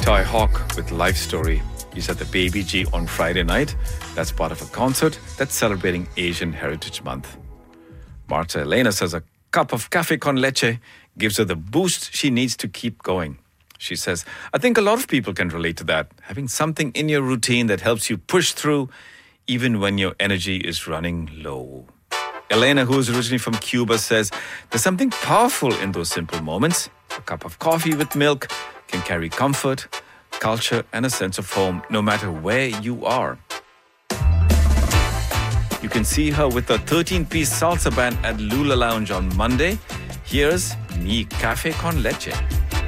Toy Hawk with Life Story. He's at the Baby G on Friday night. That's part of a concert that's celebrating Asian Heritage Month. Marta Elena says a cup of cafe con leche gives her the boost she needs to keep going. She says, I think a lot of people can relate to that. Having something in your routine that helps you push through even when your energy is running low. Elena, who is originally from Cuba, says there's something powerful in those simple moments. A cup of coffee with milk can carry comfort, culture, and a sense of home no matter where you are. You can see her with a 13-piece salsa band at Lula Lounge on Monday. Here's Mi Café con Leche.